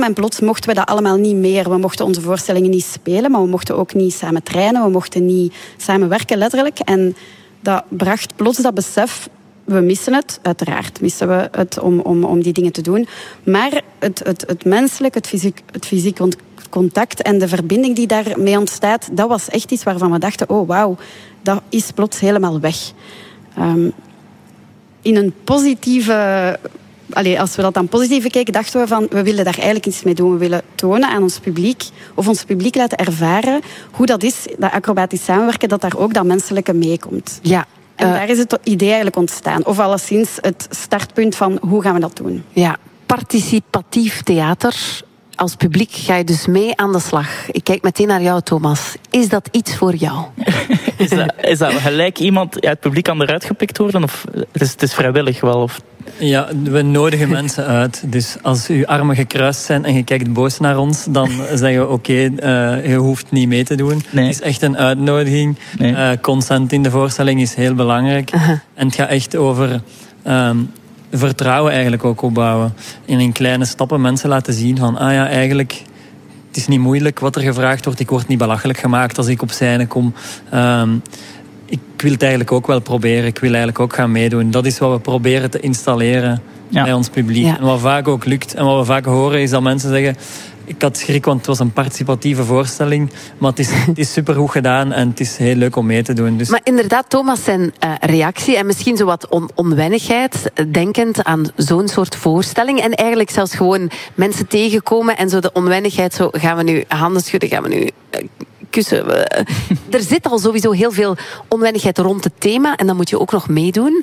En plots mochten we dat allemaal niet meer. We mochten onze voorstellingen niet spelen, maar we mochten ook niet samen trainen. We mochten niet samen werken, letterlijk. En dat bracht plots dat besef... We missen het, uiteraard missen we het om die dingen te doen. Maar het menselijk, het fysiek contact en de verbinding die daarmee ontstaat, dat was echt iets waarvan we dachten, oh wauw, dat is plots helemaal weg. In een positieve... als we dat dan positief bekeken, dachten we van, we willen daar eigenlijk iets mee doen. We willen tonen aan ons publiek, of ons publiek laten ervaren hoe dat is, dat acrobatisch samenwerken, dat daar ook dat menselijke meekomt. Ja. En daar is het idee eigenlijk ontstaan. Of alleszins het startpunt van hoe gaan we dat doen. Ja, participatief theater. Als publiek ga je dus mee aan de slag. Ik kijk meteen naar jou, Thomas. Is dat iets voor jou? Is dat gelijk iemand uit het publiek kan eruit gepikt worden? Of het is vrijwillig wel? Of... Ja, we nodigen mensen uit. Dus als uw armen gekruist zijn en je kijkt boos naar ons, dan zeggen we oké, je hoeft niet mee te doen. Nee. Het is echt een uitnodiging. Nee. Consent in de voorstelling is heel belangrijk. En het gaat echt over... vertrouwen eigenlijk ook opbouwen. En in kleine stappen mensen laten zien van... eigenlijk, het is niet moeilijk wat er gevraagd wordt. Ik word niet belachelijk gemaakt als ik op scène kom. Ik wil het eigenlijk ook wel proberen. Ik wil eigenlijk ook gaan meedoen. Dat is wat we proberen te installeren bij ons publiek. Ja. En wat vaak ook lukt. En wat we vaak horen is dat mensen zeggen... Ik had schrik, want het was een participatieve voorstelling. Maar het is supergoed gedaan en het is heel leuk om mee te doen. Dus... Maar inderdaad, Thomas, zijn reactie en misschien zo wat onwennigheid, denkend aan zo'n soort voorstelling. En eigenlijk zelfs gewoon mensen tegenkomen en zo de onwennigheid, zo gaan we nu handen schudden, gaan we nu... kussen. Er zit al sowieso heel veel onwennigheid rond het thema en dan moet je ook nog meedoen.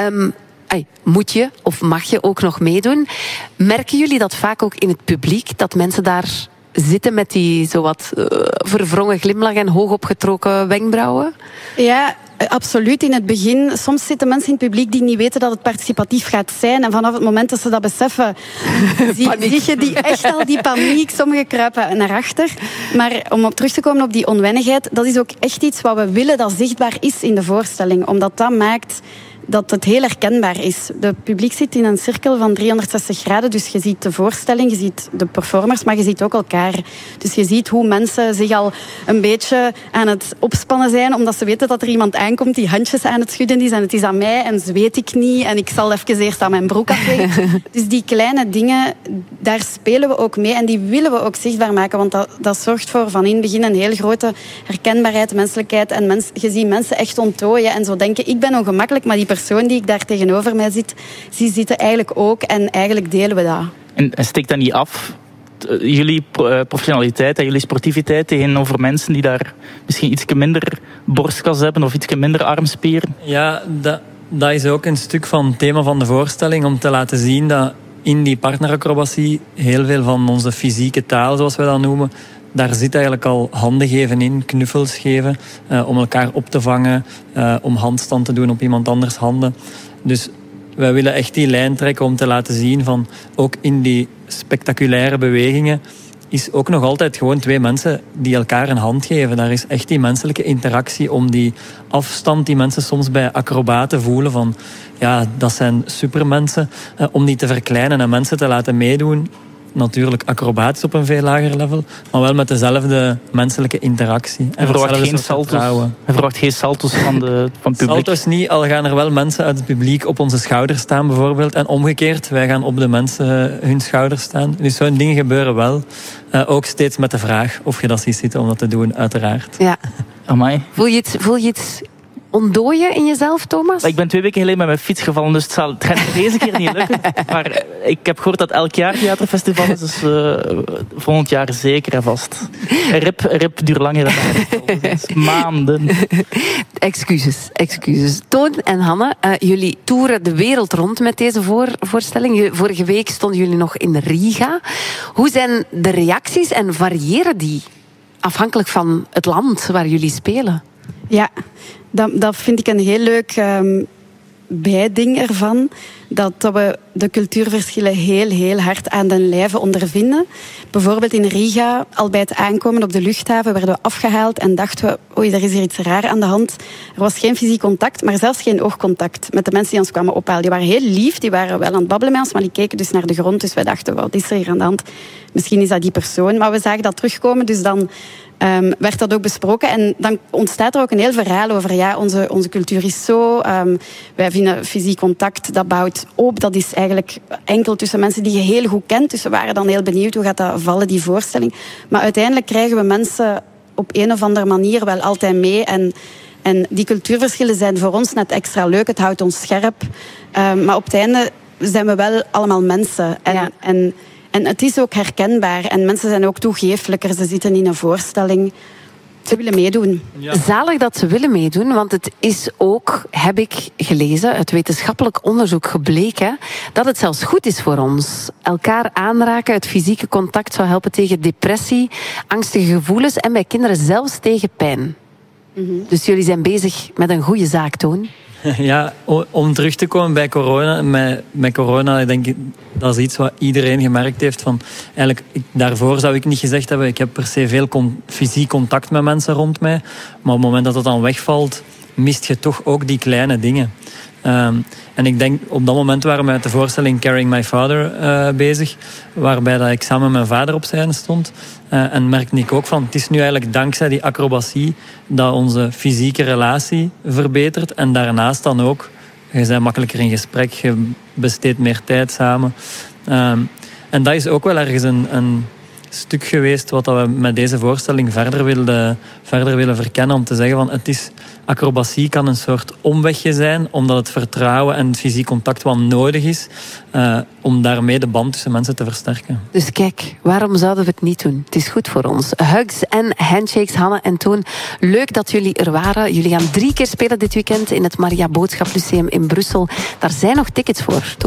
Moet je of mag je ook nog meedoen? Merken jullie dat vaak ook in het publiek? Dat mensen daar zitten met die zowat verwrongen glimlach en hoogopgetrokken wenkbrauwen? Ja, absoluut. In het begin, soms zitten mensen in het publiek die niet weten dat het participatief gaat zijn. En vanaf het moment dat ze dat beseffen, zie je die echt al die paniek. Sommigen kruipen naar achter. Maar om op terug te komen op die onwennigheid, dat is ook echt iets wat we willen dat zichtbaar is in de voorstelling. Omdat dat maakt dat het heel herkenbaar is. Het publiek zit in een cirkel van 360 graden, dus je ziet de voorstelling, je ziet de performers, maar je ziet ook elkaar. Dus je ziet hoe mensen zich al een beetje aan het opspannen zijn, omdat ze weten dat er iemand aankomt die handjes aan het schudden is en het is aan mij en zweet ik niet en ik zal even eerst aan mijn broek afleggen. Dus die kleine dingen, daar spelen we ook mee en die willen we ook zichtbaar maken, want dat zorgt voor van in het begin een heel grote herkenbaarheid, menselijkheid en je ziet mensen echt onttooien en zo denken, ik ben ongemakkelijk, maar die persoon die ik daar tegenover mij zit, die zitten eigenlijk ook en eigenlijk delen we dat. En steekt dat niet af, jullie professionaliteit en jullie sportiviteit tegenover mensen die daar misschien iets minder borstkas hebben of iets minder armspieren? Ja, dat is ook een stuk van het thema van de voorstelling, om te laten zien dat in die partneracrobatie heel veel van onze fysieke taal, zoals we dat noemen, daar zit eigenlijk al handen geven in, knuffels geven, om elkaar op te vangen, om handstand te doen op iemand anders handen. Dus wij willen echt die lijn trekken om te laten zien van, ook in die spectaculaire bewegingen is ook nog altijd gewoon twee mensen die elkaar een hand geven. Daar is echt die menselijke interactie om die afstand die mensen soms bij acrobaten voelen van, ja, dat zijn supermensen, om die te verkleinen en mensen te laten meedoen. Natuurlijk acrobatisch op een veel lager level, maar wel met dezelfde menselijke interactie. En verwacht geen salto's van het publiek? Salto's niet, al gaan er wel mensen uit het publiek op onze schouders staan bijvoorbeeld. En omgekeerd, wij gaan op de mensen hun schouders staan. Dus zo'n dingen gebeuren wel. Ook steeds met de vraag of je dat ziet zitten om dat te doen, uiteraard. Ja. Amai. Voel je iets ontdooien in jezelf, Thomas? Ik ben 2 weken geleden met mijn fiets gevallen, dus het gaat deze keer niet lukken. Maar ik heb gehoord dat elk jaar theaterfestival is, dus volgend jaar zeker en vast. Rip duurt langer dan maanden. Excuses. Toon en Hanne, jullie toeren de wereld rond met deze voorstelling. Vorige week stonden jullie nog in Riga. Hoe zijn de reacties en variëren die afhankelijk van het land waar jullie spelen? Ja, dat vind ik een heel leuk bijding ervan. dat we de cultuurverschillen heel, heel hard aan den lijve ondervinden. Bijvoorbeeld in Riga, al bij het aankomen op de luchthaven, werden we afgehaald en dachten we, oei, er is hier iets raar aan de hand. Er was geen fysiek contact, maar zelfs geen oogcontact met de mensen die ons kwamen ophalen. Die waren heel lief, die waren wel aan het babbelen met ons, maar die keken dus naar de grond. Dus wij dachten, wat is er hier aan de hand? Misschien is dat die persoon. Maar we zagen dat terugkomen, dus dan werd dat ook besproken. En dan ontstaat er ook een heel verhaal over, ja, onze cultuur is zo. Wij vinden fysiek contact, dat bouwt op. Dat is eigenlijk enkel tussen mensen die je heel goed kent. Dus we waren dan heel benieuwd, hoe gaat dat vallen, die voorstelling. Maar uiteindelijk krijgen we mensen op een of andere manier wel altijd mee. En die cultuurverschillen zijn voor ons net extra leuk. Het houdt ons scherp. Maar op het einde zijn we wel allemaal mensen. En het is ook herkenbaar. En mensen zijn ook toegeeflijker. Ze zitten in een voorstelling. Ze willen meedoen. Ja. Zalig dat ze willen meedoen, want het is ook, heb ik gelezen, uit wetenschappelijk onderzoek gebleken, dat het zelfs goed is voor ons. Elkaar aanraken, het fysieke contact zou helpen tegen depressie, angstige gevoelens en bij kinderen zelfs tegen pijn. Mm-hmm. Dus jullie zijn bezig met een goede zaak, Toon. Ja, om terug te komen bij corona. Met corona, denk ik, dat is iets wat iedereen gemerkt heeft. Van, eigenlijk, daarvoor zou ik niet gezegd hebben, ik heb per se veel fysiek contact met mensen rond mij. Maar op het moment dat het dan wegvalt, mist je toch ook die kleine dingen. En ik denk, op dat moment waren we met de voorstelling Carrying My Father bezig. Waarbij dat ik samen met mijn vader op scène stond. En merkte ik ook van, het is nu eigenlijk dankzij die acrobatie dat onze fysieke relatie verbetert. En daarnaast dan ook, je bent makkelijker in gesprek, je besteedt meer tijd samen. En dat is ook wel ergens een stuk geweest wat we met deze voorstelling verder willen verkennen. Om te zeggen van, acrobatie kan een soort omwegje zijn, omdat het vertrouwen en het fysiek contact wat nodig is, om daarmee de band tussen mensen te versterken. Dus kijk, waarom zouden we het niet doen? Het is goed voor ons. Hugs en handshakes, Hanne en Toon. Leuk dat jullie er waren. Jullie gaan 3 keer spelen dit weekend in het Maria Boodschap Lyceum in Brussel. Daar zijn nog tickets voor.